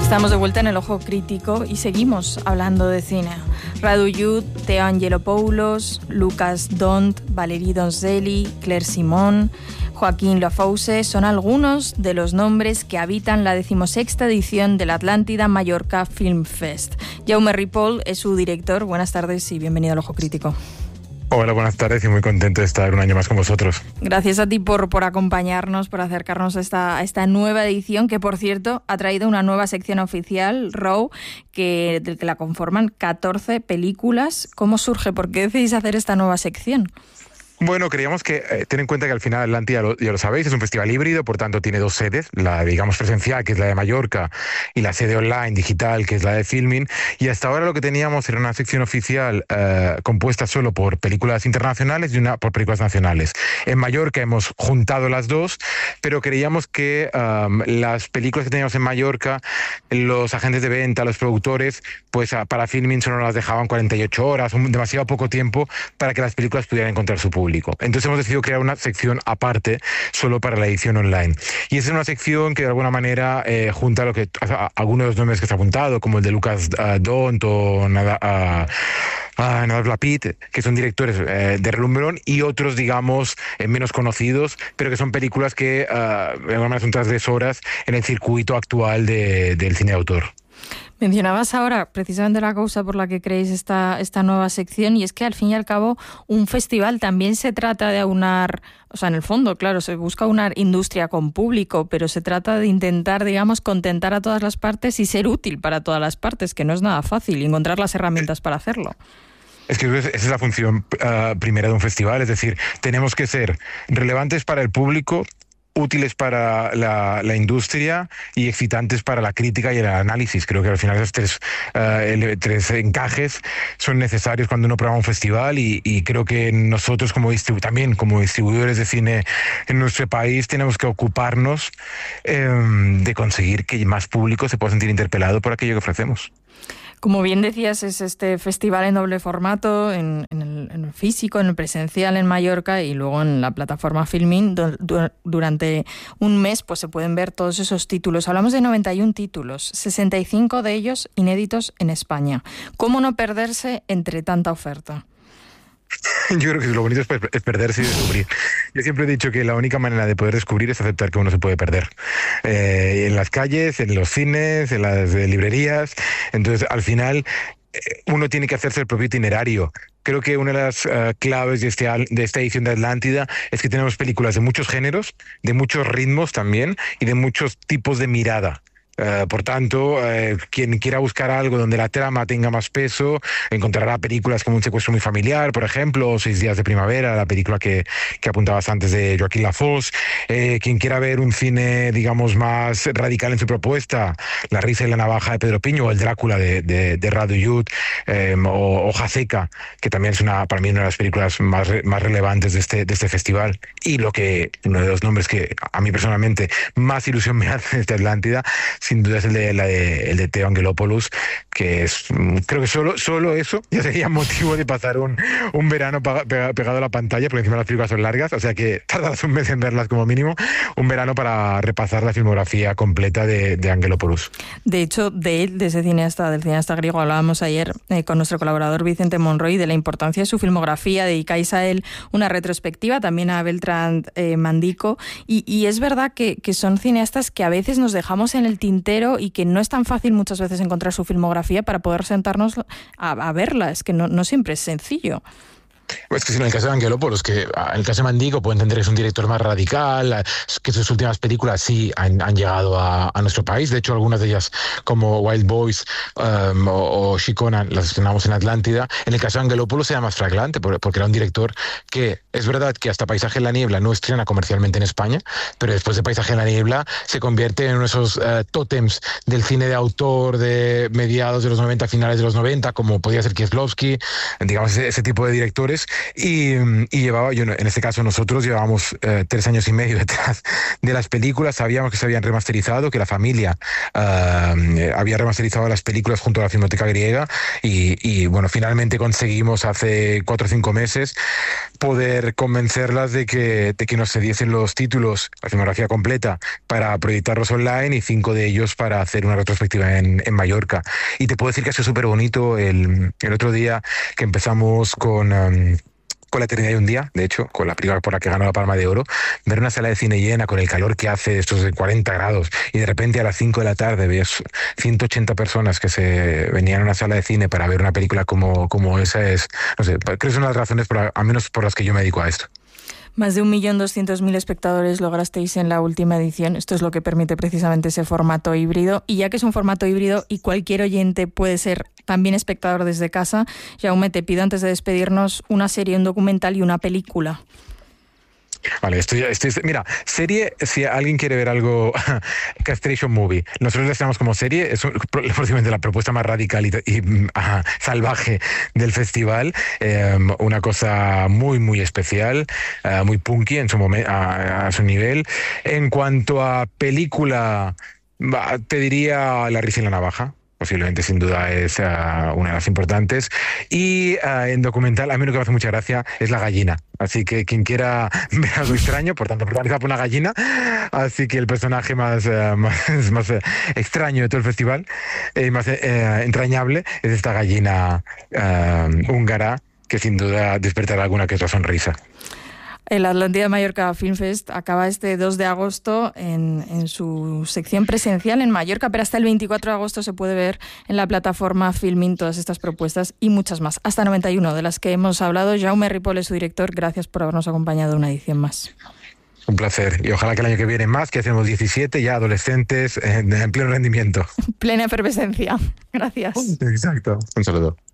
Estamos de vuelta en el Ojo Crítico y seguimos hablando de cine. Radu Jude, Teo Angelopoulos, Lucas Dont, Valerie Donzelli, Claire Simon, Joaquín Lafosse son algunos de los nombres que habitan la 16ª edición del Atlántida Mallorca Film Fest. Jaume Ripoll es su director. Buenas tardes y bienvenido al Ojo Crítico. Hola, buenas tardes y muy contento de estar un año más con vosotros. Gracias a ti por acompañarnos, por acercarnos a esta nueva edición, que por cierto ha traído una nueva sección oficial, RAW, del que la conforman 14 películas. ¿Cómo surge? ¿Por qué decidís hacer esta nueva sección? Bueno, creíamos que, ten en cuenta que al final Atlántida, ya lo sabéis, es un festival híbrido, por tanto tiene dos sedes, la digamos presencial, que es la de Mallorca, y la sede online, digital, que es la de Filmin, y hasta ahora lo que teníamos era una sección oficial compuesta solo por películas internacionales y una por películas nacionales. En Mallorca hemos juntado las dos, pero creíamos que las películas que teníamos en Mallorca, los agentes de venta, los productores, pues para Filmin solo las dejaban 48 horas, demasiado poco tiempo para que las películas pudieran encontrar su público. Entonces hemos decidido crear una sección aparte solo para la edición online. Y esa es una sección que de alguna manera junta algunos de los nombres que se ha apuntado, como el de Lucas Dont o Nadal Lapid, que son directores de relumbrón, y otros, digamos, menos conocidos, pero que son películas que de alguna manera son transgresoras en el circuito actual del cine de autor. Mencionabas ahora precisamente la causa por la que creéis esta nueva sección, y es que al fin y al cabo un festival también se trata de aunar, o sea, en el fondo, claro, se busca aunar industria con público, pero se trata de intentar, digamos, contentar a todas las partes y ser útil para todas las partes, que no es nada fácil, y encontrar las herramientas para hacerlo. Es que esa es la función primera de un festival, es decir, tenemos que ser relevantes para el público, útiles para la industria y excitantes para la crítica y el análisis. Creo que al final esos tres encajes son necesarios cuando uno programa un festival, y creo que nosotros también como distribuidores de cine en nuestro país tenemos que ocuparnos de conseguir que más público se pueda sentir interpelado por aquello que ofrecemos. Como bien decías, es este festival en doble formato, en el físico, en el presencial en Mallorca y luego en la plataforma Filmin. Durante un mes pues se pueden ver todos esos títulos. Hablamos de 91 títulos, 65 de ellos inéditos en España. ¿Cómo no perderse entre tanta oferta? Yo creo que lo bonito es perderse y descubrir. Yo siempre he dicho que la única manera de poder descubrir es aceptar que uno se puede perder. En las calles, en los cines, en las librerías. Entonces, al final, uno tiene que hacerse el propio itinerario. Creo que una de las claves de esta edición de Atlántida es que tenemos películas de muchos géneros, de muchos ritmos también, y de muchos tipos de mirada. Por tanto, quien quiera buscar algo donde la trama tenga más peso, encontrará películas como Un secuestro muy familiar, por ejemplo, o 6 días de primavera, la película que apuntabas antes de Joaquín Lafosse. Quien quiera ver un cine, digamos, más radical en su propuesta, La risa y la navaja de Pedro Piño, o El Drácula de Radu Jude, o Hoja seca, que también es para mí una de las películas más relevantes de este festival. Y uno de los nombres que a mí personalmente más ilusión me hace de Atlántida, sin duda, es el de Teo Angelopoulos, que creo que solo eso ya sería motivo de pasar un verano pegado a la pantalla, porque encima las películas son largas, o sea que tardas un mes en verlas como mínimo, un verano para repasar la filmografía completa de Angelopoulos. De hecho, de ese cineasta, del cineasta griego, hablábamos ayer con nuestro colaborador Vicente Monroy de la importancia de su filmografía. Dedicáis a él una retrospectiva, también a Beltrán Mandico, y es verdad que son cineastas que a veces nos dejamos en el tintero y que no es tan fácil muchas veces encontrar su filmografía para poder sentarnos a verla. Es que no siempre es sencillo. Pues que si en el caso de Angelopoulos, que en el caso de Mandico puedo entender que es un director más radical, que sus últimas películas sí han llegado a nuestro país. De hecho, algunas de ellas, como Wild Boys o She Conan, las estrenamos en Atlántida. En el caso de Angelopoulos era más flagrante, porque era un director que, es verdad que hasta Paisaje en la niebla no estrena comercialmente en España, pero después de Paisaje en la niebla se convierte en uno de esos tótems del cine de autor de mediados de los 90, finales de los 90, como podía ser Kieslowski, digamos, ese tipo de directores meses y llevaba, yo en este caso nosotros llevábamos 3 años y medio detrás de las películas. Sabíamos que se habían remasterizado, que la familia había remasterizado las películas junto a la Filmoteca Griega y bueno, finalmente conseguimos hace 4 o 5 meses poder convencerlas de que nos cediesen los títulos, la filmografía completa, para proyectarlos online y 5 de ellos para hacer una retrospectiva en Mallorca. Y te puedo decir que ha sido súper bonito el otro día que empezamos con La eternidad de un día, de hecho, con la película por la que ganó la Palma de Oro, ver una sala de cine llena con el calor que hace, estos de 40 grados, y de repente a las 5 de la tarde ves 180 personas que se venían a una sala de cine para ver una película como esa, es, no sé, creo que es una de las razones, al menos por las que yo me dedico a esto. Más de 1.200.000 espectadores lograsteis en la última edición. Esto es lo que permite precisamente ese formato híbrido. Y ya que es un formato híbrido y cualquier oyente puede ser también espectador desde casa, Jaume, te pido antes de despedirnos una serie, un documental y una película. Vale, mira, serie, si alguien quiere ver algo, Castration Movie, nosotros la llamamos como serie, es posiblemente la propuesta más radical y salvaje del festival, una cosa muy, muy especial, muy punky en su momento, a su nivel. En cuanto a película, te diría La risa y la navaja. Posiblemente, sin duda, es una de las importantes. Y en documental, a mí lo que me hace mucha gracia es La gallina. Así que quien quiera ver algo extraño, por tanto, protagonizado por una gallina, así que el personaje más extraño de todo el festival, más entrañable, es esta gallina húngara, que sin duda despertará alguna que otra sonrisa. El Atlántida Mallorca Film Fest acaba este 2 de agosto en su sección presencial en Mallorca, pero hasta el 24 de agosto se puede ver en la plataforma Filmin todas estas propuestas y muchas más, hasta 91 de las que hemos hablado. Jaume Ripoll es su director, gracias por habernos acompañado en una edición más. Un placer, y ojalá que el año que viene más, que hacemos 17 ya adolescentes en pleno rendimiento. Plena efervescencia. Gracias. Exacto. Un saludo.